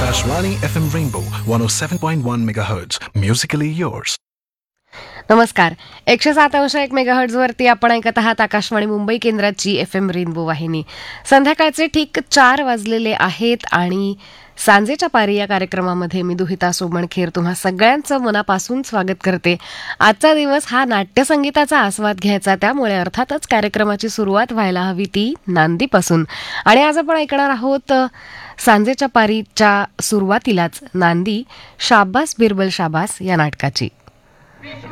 Akashvani FM Rainbow 107.1 MHz. Musically yours. नमस्कार. 107.1 megahertz वरती आपण ऐकत आहात आकाशवाणी मुंबई केंद्राची FM रेनबो वाहिनी. संध्याकाळचे ठीक 4 वाजलेले आहेत आणि सांजेच्या पारी या कार्यक्रमामध्ये मी दुहिता सोमणखेर तुम्हा सगळ्यांचं मनापासून स्वागत करते. आजचा दिवस हा नाट्यसंगीताचा आस्वाद घ्यायचा, त्यामुळे अर्थातच कार्यक्रमाची सुरुवात व्हायला हवी ती नांदीपासून. आणि आज आपण ऐकणार आहोत सांजेच्या पारीच्या सुरुवातीलाच नांदी शाब्बास बिरबल शाबास या नाटकाची.